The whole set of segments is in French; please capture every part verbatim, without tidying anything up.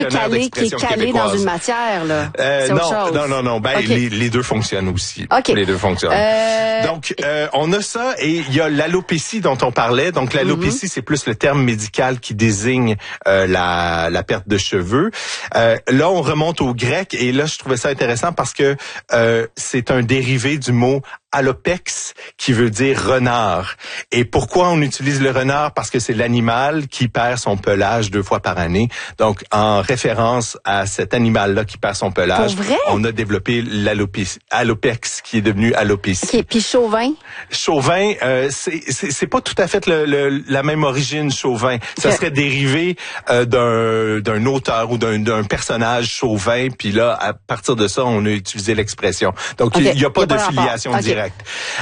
calé, qui est calé dans une matière, là. Euh, c'est non, autre chose. non, non, non. Ben, okay. les, les deux fonctionnent aussi. Okay. Les deux fonctionnent. Euh... Donc, euh, on a ça et il y a l'alopécie dont on parlait. Donc, l'alopécie, mm-hmm. c'est plus le terme médical qui désigne euh, la, la perte de cheveux. Euh, là, on remonte au grec et là, je trouvais ça intéressant parce que euh, c'est un dérivé du mot alopex, qui veut dire renard. Et pourquoi on utilise le renard? Parce que c'est l'animal qui perd son pelage deux fois par année. Donc, en référence à cet animal-là qui perd son pelage, on a développé l'alopex, qui est devenu alopécie. OK. Puis chauvin? Chauvin, euh, c'est, c'est, c'est pas tout à fait le, le, la même origine, chauvin. Ça okay. serait dérivé euh, d'un, d'un auteur ou d'un, d'un personnage chauvin. Puis là, à partir de ça, on a utilisé l'expression. Donc, il okay. n'y a pas il y a de pas filiation okay. directe.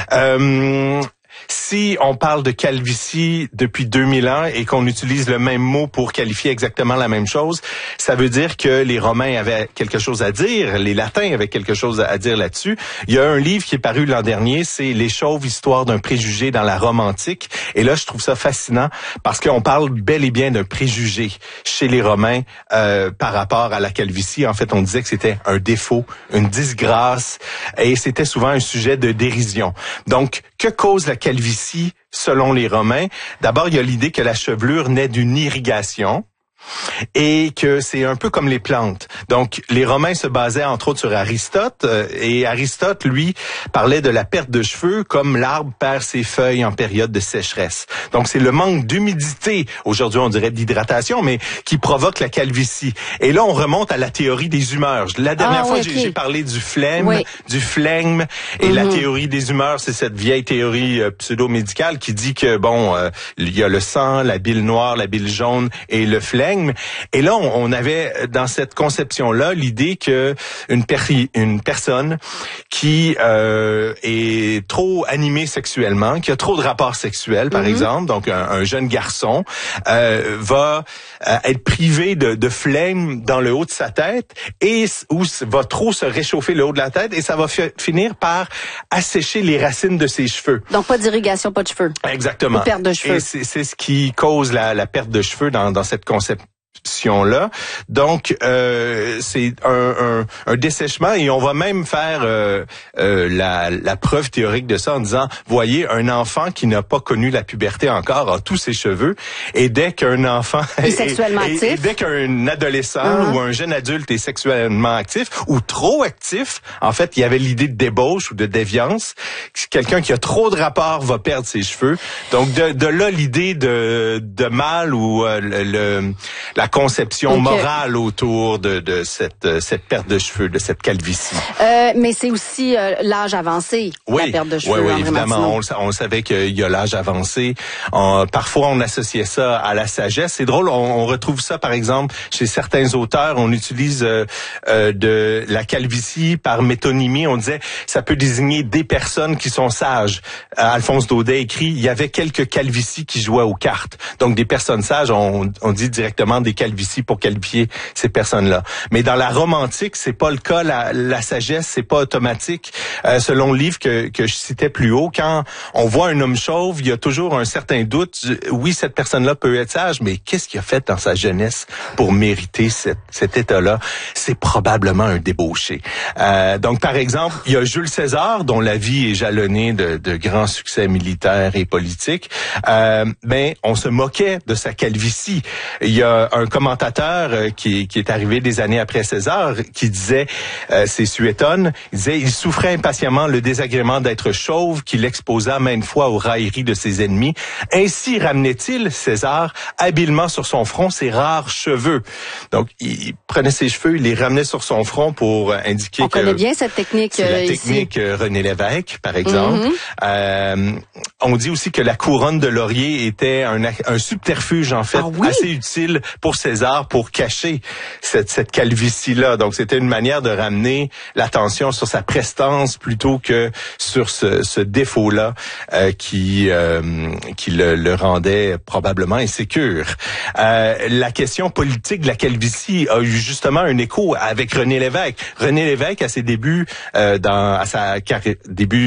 Euh, si on parle de calvitie depuis deux mille ans et qu'on utilise le même mot pour qualifier exactement la même chose, ça veut dire que les Romains avaient quelque chose à dire, les Latins avaient quelque chose à dire là-dessus. Il y a un livre qui est paru l'an dernier, c'est Les Chauves, histoire d'un préjugé dans la Rome antique. Et là, je trouve ça fascinant parce qu'on parle bel et bien d'un préjugé chez les Romains euh, par rapport à la calvitie. En fait, on disait que c'était un défaut, une disgrâce, et c'était souvent un sujet de dérision. Donc, que cause la calvitie selon les Romains? D'abord, il y a l'idée que la chevelure naît d'une irrigation et que c'est un peu comme les plantes. Donc, les Romains se basaient entre autres sur Aristote, et Aristote, lui, parlait de la perte de cheveux comme l'arbre perd ses feuilles en période de sécheresse. Donc, c'est le manque d'humidité, aujourd'hui on dirait d'hydratation, mais qui provoque la calvitie. Et là, on remonte à la théorie des humeurs. La dernière ah, fois, oui, j'ai, okay. j'ai parlé du phlegme, oui. du flegme, et mm-hmm. la théorie des humeurs, c'est cette vieille théorie euh, pseudo-médicale qui dit que, bon, euh, il y a le sang, la bile noire, la bile jaune et le phlegme. Et là, on, on avait dans cette conception-là l'idée que une, per- une personne qui euh, est trop animée sexuellement, qui a trop de rapports sexuels, par mm-hmm. exemple, donc un, un jeune garçon, euh, va euh, être privé de, de flegme dans le haut de sa tête et ou va trop se réchauffer le haut de la tête et ça va fi- finir par assécher les racines de ses cheveux. Donc pas d'irrigation, pas de cheveux. Exactement. Ou perte de cheveux. Et c'est, c'est ce qui cause la, la perte de cheveux dans, dans cette conception. Là. Donc, euh, c'est un, un, un dessèchement et on va même faire euh, euh, la, la preuve théorique de ça en disant, voyez, un enfant qui n'a pas connu la puberté encore a tous ses cheveux et dès qu'un enfant est sexuellement et, actif, et, et dès qu'un adolescent uh-huh. ou un jeune adulte est sexuellement actif ou trop actif, en fait, il y avait l'idée de débauche ou de déviance. Quelqu'un qui a trop de rapports va perdre ses cheveux. Donc, de, de là l'idée de, de mal ou euh, le, le la conception okay. morale autour de, de cette, cette perte de cheveux, de cette calvitie. Euh, mais c'est aussi euh, l'âge avancé, oui, la perte de cheveux. Oui, oui, évidemment. On, on savait qu'il y a l'âge avancé. On, parfois, on associait ça à la sagesse. C'est drôle, on, on retrouve ça, par exemple, chez certains auteurs. On utilise euh, euh, de la calvitie par métonymie. On disait, ça peut désigner des personnes qui sont sages. Euh, Alphonse Daudet écrit, il y avait quelques calvities qui jouaient aux cartes. Donc, des personnes sages, on, on dit directement des calvitie pour qualifier ces personnes-là. Mais dans la Rome antique, c'est pas le cas. La, la sagesse, c'est pas automatique. Euh, selon le livre que, que je citais plus haut, quand on voit un homme chauve, il y a toujours un certain doute. Oui, cette personne-là peut être sage, mais qu'est-ce qu'il a fait dans sa jeunesse pour mériter cette, cet état-là? C'est probablement un débauché. Euh, donc, par exemple, il y a Jules César, dont la vie est jalonnée de, de grands succès militaires et politiques. Euh, mais on se moquait de sa calvitie. Il y a un commentateur euh, qui, qui est arrivé des années après César qui disait, euh, c'est Suétone, il disait, il souffrait impatiemment le désagrément d'être chauve qui l'exposa maintes fois aux railleries de ses ennemis. Ainsi ramenait-il, César, habilement sur son front ses rares cheveux. Donc, il prenait ses cheveux, il les ramenait sur son front pour indiquer On que... On connaît bien cette technique C'est la euh, technique ici. René Lévesque, par exemple. Mm-hmm. Euh, on dit aussi que la couronne de laurier était un, un subterfuge, en fait, ah oui? assez utile pour César pour cacher cette, cette calvitie-là. Donc, c'était une manière de ramener l'attention sur sa prestance plutôt que sur ce, ce défaut-là euh, qui, euh, qui le, le rendait probablement insécure. Euh, la question politique de la calvitie a eu justement un écho avec René Lévesque. René Lévesque, à ses débuts, euh, dans à sa carrière, début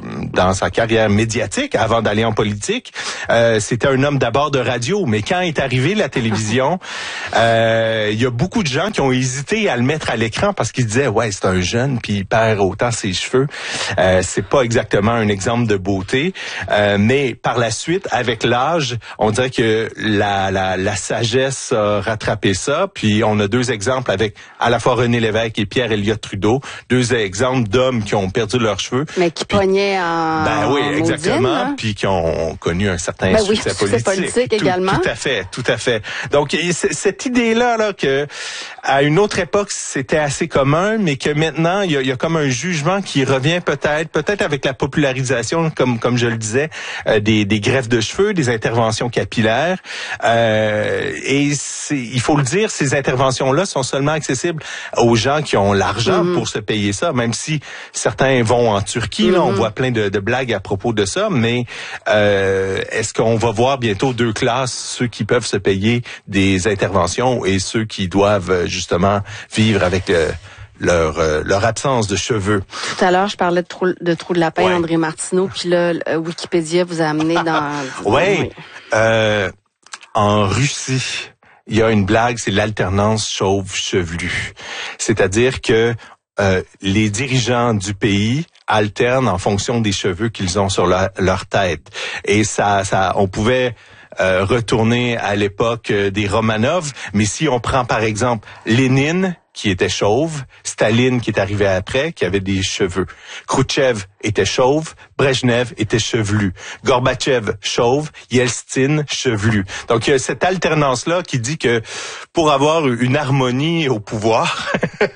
dans sa carrière médiatique, avant d'aller en politique, euh, c'était un homme d'abord de radio. Mais quand est arrivée la télévision, euh, il y a beaucoup de gens qui ont hésité à le mettre à l'écran parce qu'ils disaient, ouais, c'est un jeune, puis il perd autant ses cheveux. Euh, c'est pas exactement un exemple de beauté. Euh, mais par la suite, avec l'âge, on dirait que la, la, la sagesse a rattrapé ça. Puis on a deux exemples avec à la fois René Lévesque et Pierre Elliott Trudeau, deux exemples d'hommes qui ont perdu leurs cheveux. Mais qui puis, pognaient en Ben oui, en exactement. maudine, hein? Puis qui ont connu un certain ben oui, succès succès politique. politique tout, également. Tout à fait, tout à fait. Donc cette idée-là, là, que à une autre époque c'était assez commun, mais que maintenant il y a, il y a comme un jugement qui revient peut-être, peut-être avec la popularisation, comme comme je le disais, euh, des, des greffes de cheveux, des interventions capillaires. Euh, et c'est, il faut le dire, ces interventions-là sont seulement accessibles aux gens qui ont l'argent mm-hmm. pour se payer ça, même si certains vont en Turquie. Mm-hmm. Là, on voit plein de, de blagues à propos de ça, mais euh, est-ce qu'on va voir bientôt deux classes, ceux qui peuvent se payer des interventions et ceux qui doivent justement vivre avec le, leur euh, leur absence de cheveux. Tout à l'heure, je parlais de trou de, trou de lapin, ouais. André Martineau, puis là, Wikipédia vous a amené dans... ouais. oui. Euh, en Russie, il y a une blague, c'est l'alternance chauve-chevelu. C'est-à-dire que euh, les dirigeants du pays alternent en fonction des cheveux qu'ils ont sur leur, leur tête. Et ça, ça, on pouvait... Euh, retourner à l'époque euh, des Romanov, mais si on prend par exemple Lénine, qui était chauve, Staline qui est arrivé après, qui avait des cheveux, Khrouchtchev était chauve, Brejnev était chevelu, Gorbatchev chauve, Yeltsin chevelu. Donc il y a cette alternance-là qui dit que pour avoir une harmonie au pouvoir,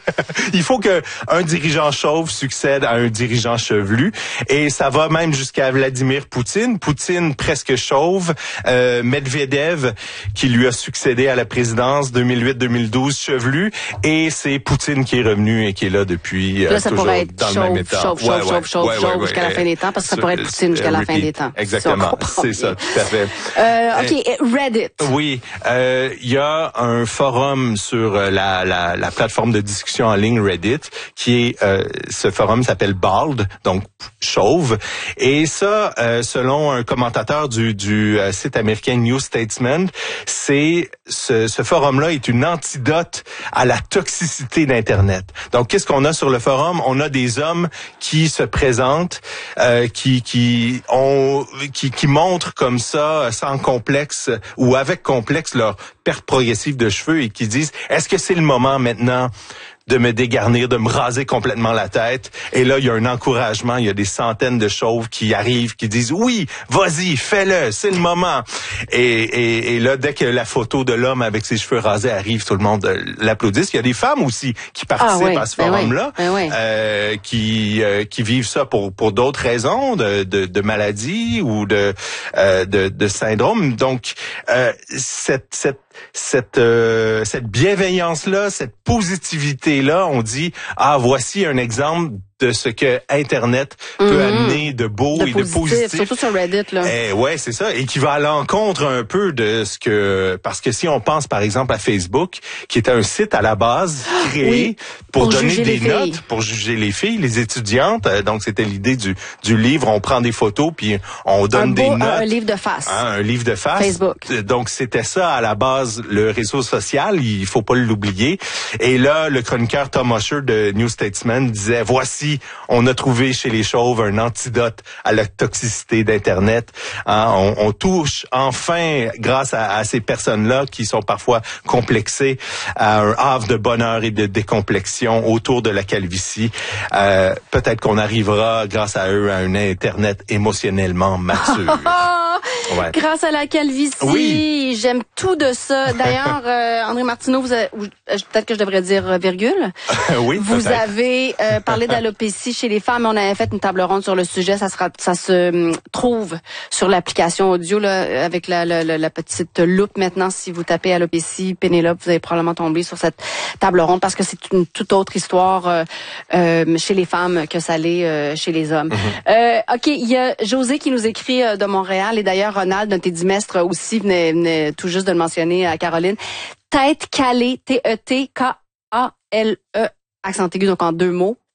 il faut que un dirigeant chauve succède à un dirigeant chevelu, et ça va même jusqu'à Vladimir Poutine, Poutine presque chauve, euh, Medvedev qui lui a succédé à la présidence deux mille huit deux mille douze chevelu, et c'est Poutine qui est revenu et qui est là depuis euh, là, ça toujours pourrait être dans chauve, le même état. Chauve, chauve, ouais, chauve, ouais, chauve, ouais, chauve ouais, jusqu'à ouais, la fin des temps, parce que ça pourrait être Poutine jusqu'à la fin des temps. Exactement, c'est ça, tout à fait. Euh, OK, Reddit. Oui, euh, il y a un forum sur la, la, la plateforme de discussion en ligne Reddit, qui est, euh, ce forum s'appelle Bald, donc chauve, et ça, euh, selon un commentateur du, du euh, site américain New Statesman, c'est ce, ce forum-là est une antidote à la toxicité d'Internet. Donc, qu'est-ce qu'on a sur le forum? On a des hommes qui se présentent, euh, qui qui ont qui, qui montrent comme ça, sans complexe ou avec complexe, leur perte progressive de cheveux, et qui disent, est-ce que c'est le moment maintenant de me dégarnir, de me raser complètement la tête? Et là, il y a un encouragement, il y a des centaines de chauves qui arrivent, qui disent, oui, vas-y, fais-le, c'est le moment. Et, et, et là, dès que la photo de l'homme avec ses cheveux rasés arrive, tout le monde l'applaudit. Il y a des femmes aussi qui participent ah oui, à ce ben forum-là, oui, ben oui. euh, qui euh, qui vivent ça pour pour d'autres raisons, de, de, de maladies ou de, euh, de de syndrome. Donc, euh, cette cette cette euh, cette bienveillance-là, cette positivité-là, on dit, ah, voici un exemple de ce que Internet peut mm-hmm. amener de beau de et positif, de positif. Surtout sur Reddit, là. Eh, ouais, c'est ça. Et qui va à l'encontre un peu de ce que... Parce que si on pense, par exemple, à Facebook, qui était un site à la base créé oui, pour, pour donner des notes, filles. pour juger les filles, les étudiantes. Donc, c'était l'idée du, du livre. On prend des photos, puis on donne un des beau, notes. Un livre de face. Hein, un livre de face. Facebook. Donc, c'était ça, à la base, le réseau social. Il faut pas l'oublier. Et là, le chroniqueur Tom Usher de New Statesman disait, voici, on a trouvé chez les chauves un antidote à la toxicité d'Internet. Hein, on, on touche enfin, grâce à, à ces personnes-là qui sont parfois complexées, à un havre de bonheur et de décomplexion autour de la calvitie. Euh, peut-être qu'on arrivera, grâce à eux, à un Internet émotionnellement mature. Ouais. Grâce à la calvitie, oui. J'aime tout de ça. D'ailleurs, euh, André Martineau, vous avez, peut-être que je devrais dire euh, virgule. oui, vous peut-être. avez euh, parlé d'alopécie chez les femmes. On avait fait une table ronde sur le sujet. Ça, sera, ça se um, trouve sur l'application audio là, avec la, la, la, la petite loupe. Maintenant, si vous tapez alopécie Pénélope, vous allez probablement tomber sur cette table ronde parce que c'est une toute autre histoire euh, euh, chez les femmes que ça l'est euh, chez les hommes. Mm-hmm. euh, OK, il y a José qui nous écrit euh, de Montréal, et d'ailleurs Ronald, d'un tédimestre aussi, venait, venait tout juste de le mentionner à Caroline. Tête calée, T E T K A L E, accent aigu, donc en deux mots.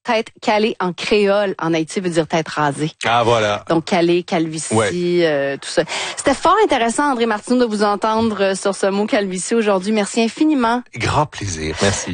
tête calée en créole en Haïti veut dire tête rasée. Ah, voilà. Donc, calé, calvitie, ouais. euh, tout ça. C'était fort intéressant, André Martineau, de vous entendre sur ce mot calvitie aujourd'hui. Merci infiniment. Grand plaisir. Merci.